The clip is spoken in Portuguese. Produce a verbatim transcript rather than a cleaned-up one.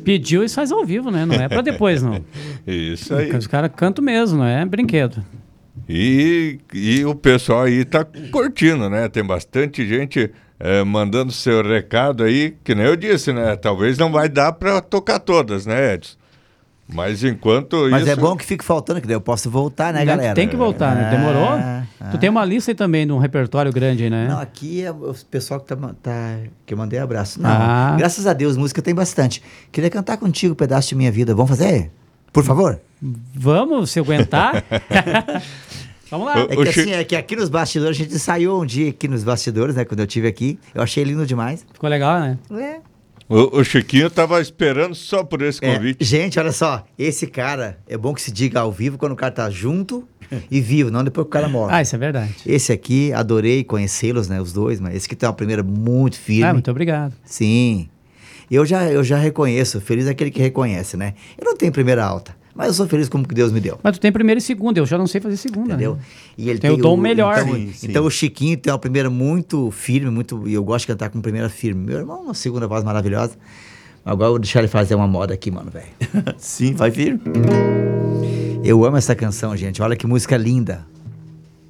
Pediu e faz ao vivo, né? Não é pra depois, não. Isso aí. Os caras cantam mesmo, não é brinquedo. E, e o pessoal aí tá curtindo, né? Tem bastante gente é, mandando seu recado aí, que nem eu disse, né? Talvez não vai dar pra tocar todas, né, Edson? Mas enquanto Mas isso... é bom que fique faltando, que daí eu posso voltar, né, Né? galera? Tem que voltar, né? Demorou? Ah, Tu ah. tem uma lista aí também de um repertório grande aí, né? Não, aqui é o pessoal que, tá, tá, que eu mandei abraço. Não, Ah. graças a Deus, música tem bastante. Queria cantar contigo um pedaço de minha vida. Vamos fazer? Por favor? Vamos, se aguentar. Vamos lá. É que assim, é que aqui nos bastidores, a gente ensaiou um dia aqui nos bastidores, né? Quando eu estive aqui. Eu achei lindo demais. Ficou legal, né? É. O, o Chiquinho tava esperando só por esse convite. É, gente, olha só. Esse cara, é bom que se diga ao vivo quando o cara tá junto e vivo, não depois que o cara morre. Ah, isso é verdade. Esse aqui, adorei conhecê-los, né? Os dois, mas esse que tem uma primeira muito firme. Ah, muito obrigado. Sim. Eu já, eu já reconheço, feliz é aquele que reconhece, né? Eu não tenho primeira alta, mas eu sou feliz como que Deus me deu. Mas tu tem primeira e segunda, eu já não sei fazer segunda. Entendeu? Né? E ele Tem o tom melhor. Então, Sim, sim. então o Chiquinho tem uma primeira muito firme, muito, e eu gosto de cantar com primeira firme. Meu irmão, uma segunda voz maravilhosa. Agora eu vou deixar ele fazer uma moda aqui, mano, velho. Sim, vai vir. Eu amo essa canção, gente. Olha que música linda.